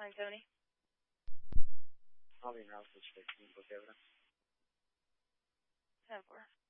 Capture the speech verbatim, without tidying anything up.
time, Tony? I'll be in house at fifteen, book evidence. ten four.